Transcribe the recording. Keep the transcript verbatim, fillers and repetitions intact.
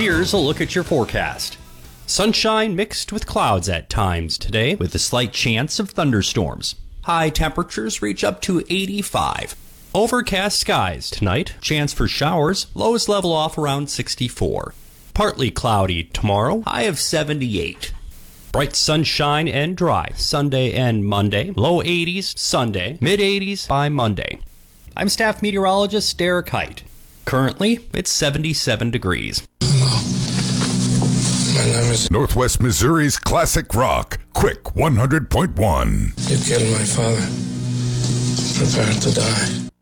Here's a look at your forecast. Sunshine mixed with clouds at times today, with a slight chance of thunderstorms. High temperatures reach up to eighty-five. Overcast skies tonight, chance for showers, lows level off around sixty-four. Partly cloudy tomorrow, high of seventy-eight. Bright sunshine and dry Sunday and Monday, low eighties Sunday, mid eighties by Monday. I'm staff meteorologist Derek Height. Currently, it's seventy-seven degrees. My name is Northwest Missouri's classic rock, Quick one hundred point one. You killed my father. Prepare to die.